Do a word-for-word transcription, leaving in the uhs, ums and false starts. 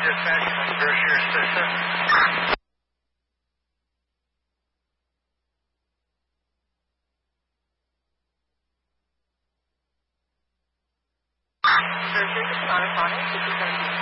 dispatch from Berkshire System. Berkshire System, Autophonic, this is